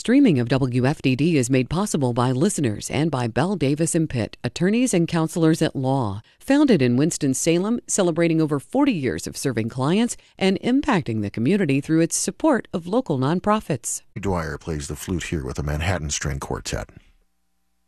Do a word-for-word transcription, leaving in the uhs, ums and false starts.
Streaming of W F D D is made possible by listeners and by Bell Davis and Pitt, attorneys and counselors at law. Founded in Winston-Salem, celebrating over forty years of serving clients and impacting the community through its support of local nonprofits. Dwyer plays the flute here with the Manhattan String Quartet.